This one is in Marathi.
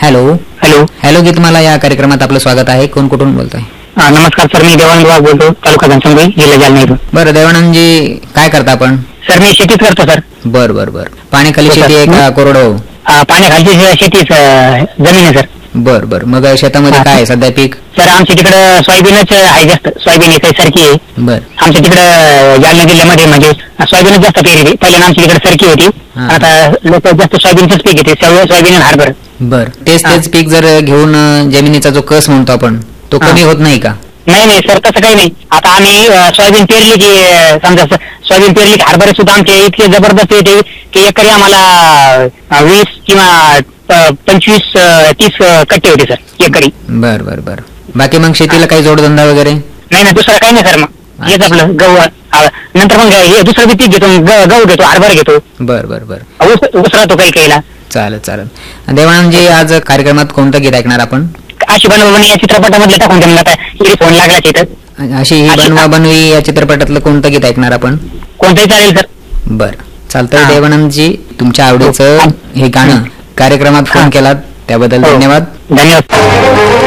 हॅलो हॅलो हॅलो गीतमाला या कार्यक्रमात आपलं स्वागत आहे. कोण कुठून बोलतोय? नमस्कार सर, मी देवानंद वाघ बोलतो, तालुका घनसंगोई, जिल्हा जालना इथून. बरं देवानंदजी, काय करता आपण? सर मी शेतीच करतो सर. बर बर बर पाण्याखाली हो, सर. शेती आहे का कोरडवाहू? पाण्याखालची शेतीच जमीन आहे सर. बर बर मग शेतामध्ये काय आहे सध्या पीक? सर आमच्या तिकडं सोयाबीनच आहे जास्त. सोयाबीन येते सरकी आहे बर आमच्या तिकडं जालना जिल्ह्यामध्ये. म्हणजे सोयाबीनच जास्त पेरली. पहिल्यांदा आमच्या तिकडे सरकी होती, आता लोक जास्त सोयाबीनच पीक येते. सोयाबीन आणि हरभरा. बर तेच पीक जर घेऊन जमिनीचा जो कस म्हणतो आपण तो कमी होत नाही का? नाही नाही सर, तसं काही नाही. आता आम्ही सोयाबीन पेरली की समजा सोयाबीन पेरली की हरभरे सुद्धा आमचे इतके जबरदस्त येते की एकरी आम्हाला 20 किंवा 25-30 कट्टे होते सर एकरी. बर बर बर बाकी मग शेतीला काही जोडधंदा वगैरे? नाही नाही, दुसरं काही नाही सर. मग हेच आपलं गहू. नंतर मग हे दुसरं बी पीक घेतो, गहू घेतो, हरभरा घेतो. बर बर बर ऊस राहतो काही काहीला. चालेल चालेल. देवानंदजी, आज कार्यक्रमात कोणतं गीत ऐकणार आपण? अशी बनवणी या चित्रपटामधलं टाकून द्या. आता इकडे फोन लागला तिथं. अशी ही बनवा बनवी या चित्रपटातलं कोणतं गीत ऐकणार आपण? कोणतंही चालेल सर. बर चालतंय. देवानंदजी, तुमच्या आवडीचं हे गाणं कार्यक्रमात फोन केलात त्याबद्दल धन्यवाद. धन्यवाद.